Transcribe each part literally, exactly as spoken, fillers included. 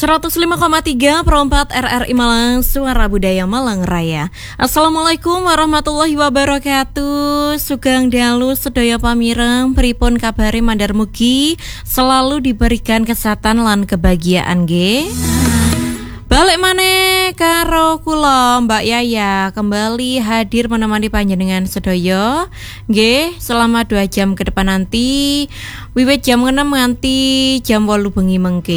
seratus lima koma tiga per empat R R I Malang, Suara Budaya Malang Raya. Assalamualaikum warahmatullahi wabarakatuh. Sugeng dalu sedaya pamireng, pripun kabare mandar mugi selalu diberikan kesehatan lan kebahagiaan nggih. Balik maneh karo kula Mbak Yaya kembali hadir menemani panjenengan sedaya nggih selama dua jam ke depan nanti wiwit jam enam nganti jam wolu bengi mengke.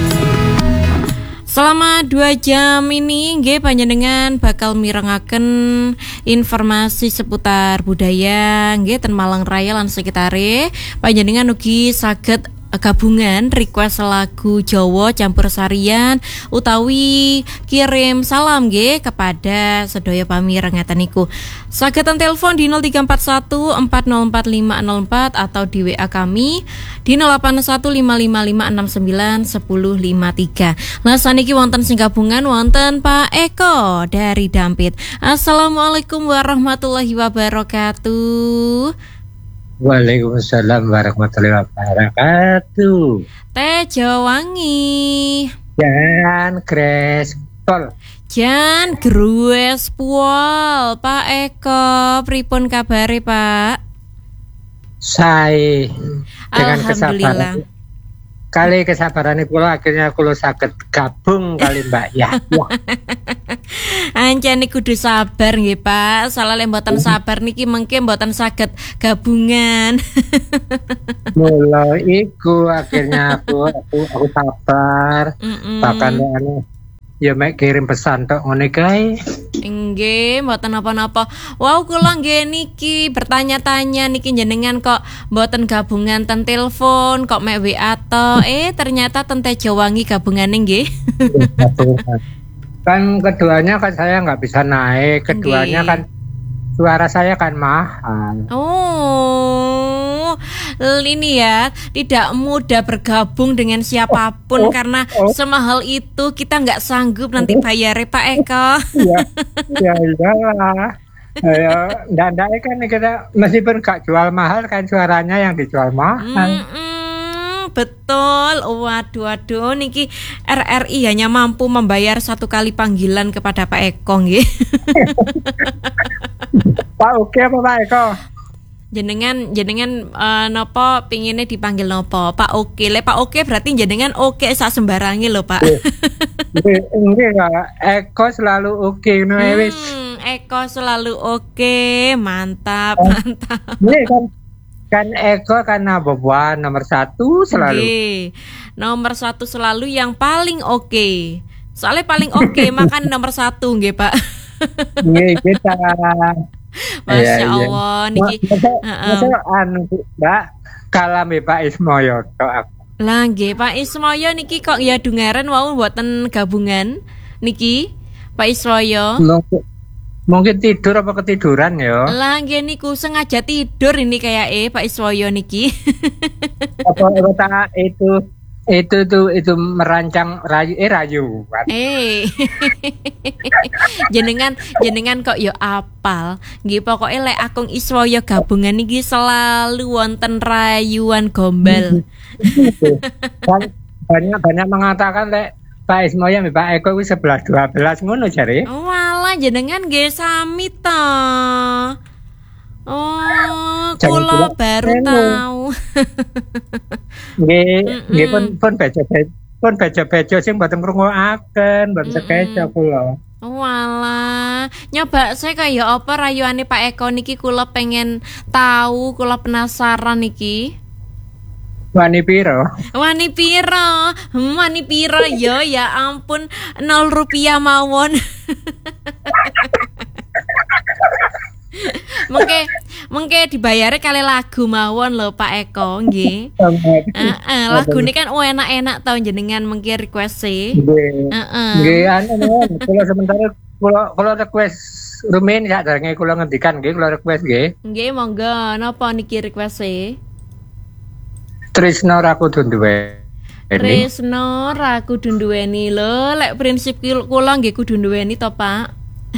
Selama dua jam ini nggih panjenengan bakal mirengaken informasi seputar budaya nggih ten Malang Raya lan sekitare. Panjenengan ugi saged gabungan request lagu Jawa campursarian utawi kirim salam nggih kepada sedaya pamireng ngeten niku. Saged telepon di nol tiga empat satu empat nol empat lima nol empat atau di W A kami di nol delapan satu lima lima lima enam sembilan satu nol lima tiga. Lah saniki wonten sing gabungan wonten Pak Eko dari Dampit. Assalamualaikum warahmatullahi wabarakatuh. Waalaikumsalam warahmatullahi wabarakatuh. Teh Jawangi. Jan Grespol. Jan Grespol. Pak Eko, pripun kabare, Pak? Saya dengan kesabaran. Kali kesabaran kula akhirnya kula saged gabung kali Mbak ya. Ancen kudu sabar nggih Pak. Salah lek mboten sabar niki mengke mboten saged gabungan. Mula iku akhirnya aku aku, aku sabar. Mm-mm. Bahkan anu ya mek kirim pesan tok ngene kae. Nggih, mboten napa-napa. Wow, kula nggih niki bertanya-tanya niki jenengan kok mboten gabungan ten telepon, kok mek W A to. Eh, ternyata ten Teh Jawangi gabungane nggih. Kan keduanya kan saya nggak bisa naik, keduanya Nggih. kan suara saya kan mahal. Oh, ini ya tidak mudah bergabung dengan siapapun Oh, oh, karena oh. semahal itu kita nggak sanggup nanti bayarnya Pak Eko. Ya, ya iyalah. Ya, ndak kan kita meskipun gak jual mahal kan suaranya yang dijual mahal. Mm-mm, betul. Waduh, waduh, niki R R I hanya mampu membayar satu kali panggilan kepada Pak Eko, nggih. Pak oke apa Pak Eko? Jenengan jenengan uh, nopo pinginnya dipanggil nopo Pak Oke. Le Pak Oke berarti jenengan oke sak sembarangi lho Pak. Enggak, enggak. Eko selalu oke no wis. Hmm, Eko selalu oke, mantap, Oh. mantap. Ini kan kan Eko kan number one, nomor satu selalu. Oke. Nomor satu selalu yang paling oke. Soalnya paling oke makan nomor satu nggih Pak. Iya kita. Masya Iya, iya. Allah niki. Masa, Heeh. masa anu Mbak kalah mbek Pak Ismoyo tok aku. Lah nggih Pak Ismoyo niki kok ya dungaren wau mboten gabungan niki Pak Ismoyo. Mungkin, mungkin tidur apa ketiduran ya? Lah nggih niku sengaja tidur ini kayak eh Pak Iswoyo niki. Apa kata itu itu tuh itu merancang rayu eh rayuan. Eh. jenengan jenengan kok yo apal. Nggih pokoke lek Akung Iswoyo gabungan niki selalu wonten rayuan gombal. Kan banyak banyak mengatakan lek Pak Ismoyo mbek Pak Eko wis sebelas dua belas ngono jare. Oh walah jenengan nggih sami to. Oh, Jangan kula bilang baru anu. tahu. Nggih, Mm-mm. nggih pun pun bejo-bejo pun bejo-bejo sing mboten ngrungokaken, mboten sekejo kula. Walah, nyoba saya kayak apa rayuane Pak Eko niki kula pengen tahu, kula penasaran niki. Wani piro? Wani piro? Hmm, wani piro yo ya ampun nol rupiah mawon. Mengke mengke dibayare kali lagu mawon lho Pak Eko nggih. Heeh, lagu ini kan oh, enak-enak tau jenengan mengki request e. Nggih. Heeh. Nggih anu kula sementara kula kula request rumen sak derenge kula ngendikan nggih kula request nggih. Nggih monggo napa niki request e? Trisno ra kudu duwe. Tresno ra kudu duweni lho, lek prinsip kul- kula nggih kudu duweni to, Pak.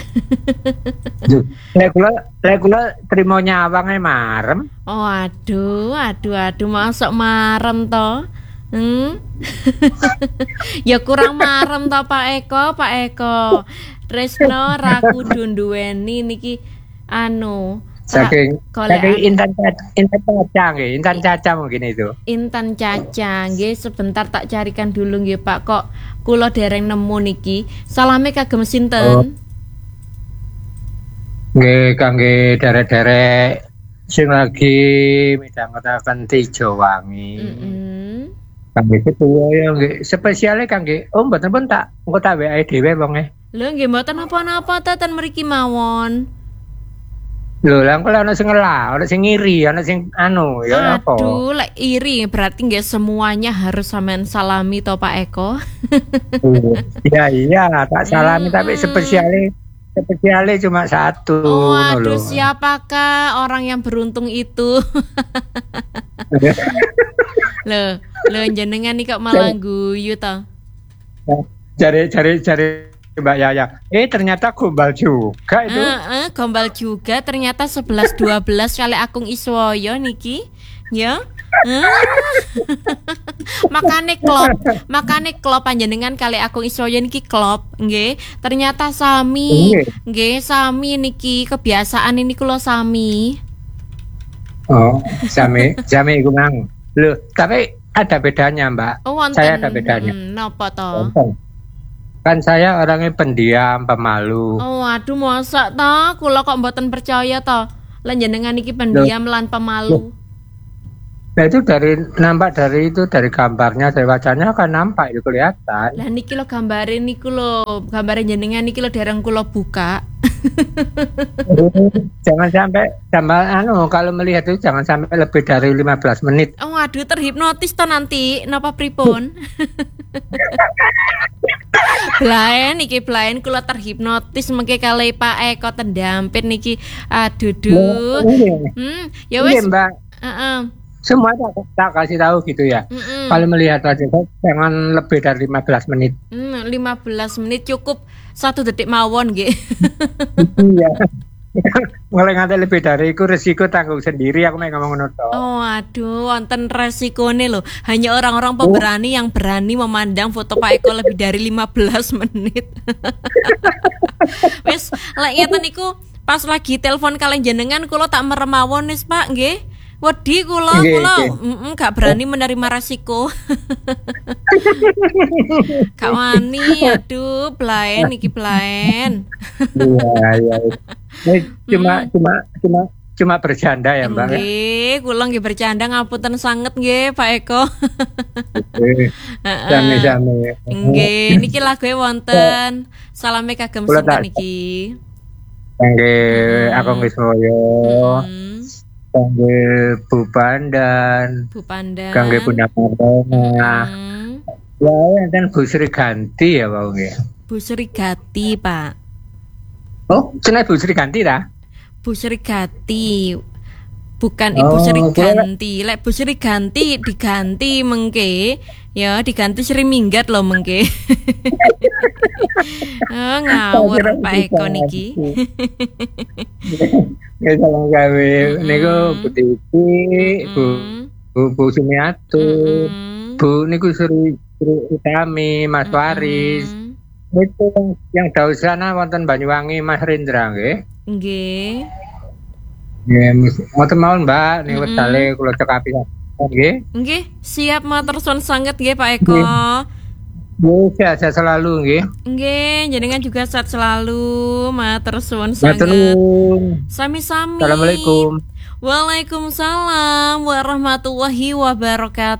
Lek kula lek kula trimo nyawang e marem. Oh, aduh, aduh, aduh, masuk marem to. Hmm? Ya kurang marem to Pak Eko, Pak Eko. Tresno raku dunduweni niki anu saking golek saking Intan Caca, Intan Caca nggih, Intan Caca mungkin itu. Intan Caca nggih, sebentar tak carikan dulu nggih Pak, kok kula dereng nemu niki. Salame kagem sinten? Oh. Nggih kangge derek-derek sing lagi midhangetaken Tijowangi. Heeh. Kangge ketua ya nggih, spesiale kangge oh mboten pun tak engko tak W A dhewe wonge. Lho nggih mboten apa-apa ten mriki mawon. Lho, lah kok ana sing ngelah, ana sing ngiri, ana sing anu, ya apa? Aduh, lek iri berarti nggih semuanya harus sampean salami to Pak Eko. Iya, iya, tak salami tapi spesiale spesiale cuma satu Oh, ngono aduh, lho. siapakah orang yang beruntung itu? Loh, loh jenengan nih kok malah guyu to. Cari cari cari Mbak Yaya. Eh ternyata gombal juga itu. Heeh, uh, uh, gombal juga ternyata sebelas dua belas kali Akung Iswoyo niki. Ya. Uh. Makane klop, makane klop panjenengan kali Akung Iswoyo niki klop, nggih. Ternyata sami, nggih, sami niki kebiasaan ini kula sami. Oh, sami, sami iku mang. Loh, tapi ada bedanya, Mbak. Oh, wonten. Saya ada bedanya. Hmm, napa to? Kan saya orangnya pendiam, pemalu. Oh, aduh mosok to, kula kok mboten percaya to. Lan jenengan iki pendiam lan pemalu. Nah itu dari nampak dari itu dari gambarnya, dari wajahnya kan nampak itu kelihatan. Lah niki lo gambarin niku lo, gambarin jenengan niki lo dereng kula buka. Jangan sampai sampai anu kalau melihat itu jangan sampai lebih dari lima belas menit. Oh aduh terhipnotis to nanti napa pripun? Blaen iki blaen kula terhipnotis mengke kali Pak Eko tendampit niki. Aduh duh. Hmm, ya wis. Mbak. Heeh. Semua tak, tak kasih tahu gitu ya. Mm-mm. Kalau melihat wajah jangan lebih dari lima belas menit. Hmm, lima belas menit cukup satu detik mawon nggih. Iya. Mulai nganti lebih dari itu resiko tanggung sendiri aku mau ngomong ngono to. Oh aduh wonten resikone lho. Hanya orang-orang pemberani oh. yang berani memandang foto Pak Eko lebih dari lima belas menit. Wes lek ngeten niku pas lagi telepon kalian jenengan kula tak merem mawon wis Pak nggih. Wedi kula kula heeh gak berani menerima resiko. Gak wani aduh blaen iki blaen. Iya iya. Cuma hmm. cuma cuma cuma bercanda ya Mbak. Nggih, kula nggih bercanda ngapunten sanget nggih Pak Eko. Heeh. Sami-sami. Nggih, niki lagu wonten. Salame kagem sinten niki? Nggih, Akung Iswoyo. Kangge Bu Pandan, Bu Pandan, kangge Bunda Marona. Hmm. Ya, dan Bu Sri Ganti ya, Pak nggih. Bu Sri Gati, Pak. Oh, cenah Bu Sri Ganti ta? Bu Sri Gati. Bukan Ibu oh, Sri Ganti. Lek Bu Sri Ganti diganti mengke, ya diganti Sri Minggat loh mengke. Oh, ngawur Pak Eko niki. Ya salam gawe niku Bu Titi, Bu Bu, Bu Sumiatu, Bu niku Sri Sri Utami, Mas Waris. Itu yang jauh sana wonten Banyuwangi Mas Rindra nggih. Nggih. Nggih, ngoten mawon Mbak, niku wedale kula cekapi nggih. Nggih, siap matur suwun sanget nggih Pak Eko. Bu, sehat selalu nggih. Nggih, jenengan juga sehat selalu, matur suwun sanget. Sami-sami. Assalamualaikum. Waalaikumsalam warahmatullahi wabarakatuh.